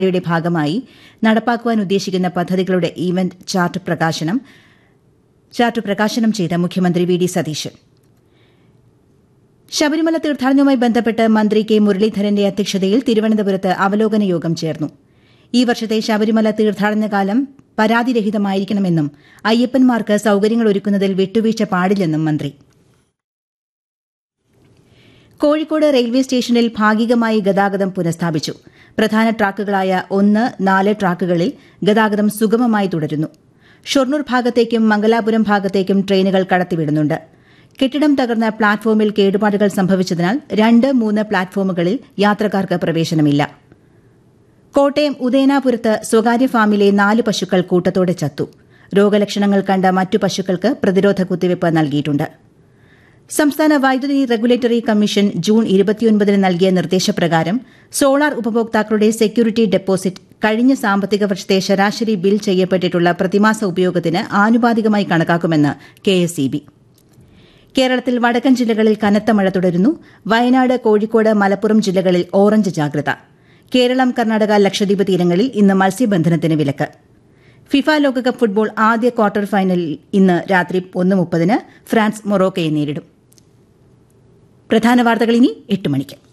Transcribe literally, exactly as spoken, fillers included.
യുടെ ഭാഗമായി നടപ്പാക്കുവാൻ ഉദ്ദേശിക്കുന്ന പദ്ധതികളുടെ ഈവന്റ് ചാർട്ട് പ്രകാശനം ചാർട്ട് പ്രകാശനം ചെയ്ത മുഖ്യമന്ത്രി വി ഡി സതീശൻ. ശബരിമല തീർത്ഥാടനവുമായി ബന്ധപ്പെട്ട് മന്ത്രി കെ മുരളീധരന്റെ അധ്യക്ഷതയിൽ തിരുവനന്തപുരത്ത് അവലോകന യോഗം ചേർന്നു. ഈ വർഷത്തെ ശബരിമല തീർത്ഥാടനകാലം പരാതിരഹിതമായിരിക്കണമെന്നും അയ്യപ്പന്മാർക്ക് സൌകര്യങ്ങൾ ഒരുക്കുന്നതിൽ വിട്ടുവീഴ്ച പാടില്ലെന്നും മന്ത്രി. കോഴിക്കോട് റെയിൽവേ സ്റ്റേഷനിൽ ഭാഗികമായി ഗതാഗതം പുനഃസ്ഥാപിച്ചു. പ്രധാന ട്രാക്കുകളായ ഒന്ന് നാല് ട്രാക്കുകളിൽ ഗതാഗതം സുഗമമായി തുടരുന്നു. ഷൊർണൂർ ഭാഗത്തേക്കും മംഗലാപുരം ഭാഗത്തേക്കും ട്രെയിനുകൾ കടത്തിവിടുന്നുണ്ട്. കെട്ടിടം തകർന്ന പ്ലാറ്റ്ഫോമിൽ കേടുപാടുകൾ സംഭവിച്ചതിനാൽ രണ്ട് മൂന്ന് പ്ലാറ്റ്ഫോമുകളിൽ യാത്രക്കാർക്ക് പ്രവേശനമില്ല. കോട്ടയം ഉദയനാപുരത്ത് സ്വകാര്യ ഫാമിലെ നാല് പശുക്കൾ കൂട്ടത്തോടെ ചത്തു. രോഗലക്ഷണങ്ങൾ കണ്ട മറ്റു പശുക്കൾക്ക് പ്രതിരോധ കുത്തിവയ്പ് നൽകിയിട്ടുണ്ട്. സംസ്ഥാന വൈദ്യുതി റെഗുലേറ്ററി കമ്മീഷൻ ജൂൺ ഇരുപത്തിയൊൻപതിന് നൽകിയ നിർദ്ദേശപ്രകാരം സോളാർ ഉപഭോക്താക്കളുടെ സെക്യൂരിറ്റി ഡെപ്പോസിറ്റ് കഴിഞ്ഞ സാമ്പത്തിക വർഷത്തെ ശരാശരി ബിൽ ചെയ്യപ്പെട്ടിട്ടുള്ള പ്രതിമാസ ഉപയോഗത്തിന് ആനുപാതികമായി കണക്കാക്കുമെന്ന് കെ എസ് ഇ ബി. കേരളത്തിൽ വടക്കൻ ജില്ലകളിൽ കനത്ത മഴ തുടരുന്നു. വയനാട്, കോഴിക്കോട്, മലപ്പുറം ജില്ലകളിൽ ഓറഞ്ച് ജാഗ്രത. കേരളം, കർണാടക, ലക്ഷദ്വീപ് തീരങ്ങളിൽ ഇന്ന് മത്സ്യബന്ധനത്തിന് വിലക്ക്. ഫിഫ ലോകകപ്പ് ഫുട്ബോൾ ആദ്യ ക്വാർട്ടർ ഫൈനലിൽ ഇന്ന് രാത്രി ഒന്ന് മുപ്പതിന് ഫ്രാൻസ് മൊറോക്കയെ നേരിടും. പ്രധാന വാർത്തകൾ ഇനി എട്ട് മണിക്ക്.